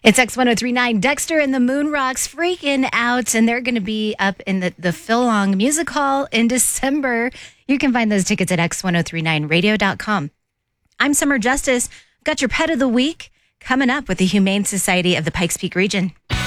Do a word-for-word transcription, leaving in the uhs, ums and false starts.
It's X one oh three point nine. Dexter and the Moon Rocks freaking out, and they're going to be up in the, the Phil Long Music Hall in December. You can find those tickets at x ten thirty-nine radio dot com. I'm Summer Justice. Got your pet of the week coming up with the Humane Society of the Pikes Peak region.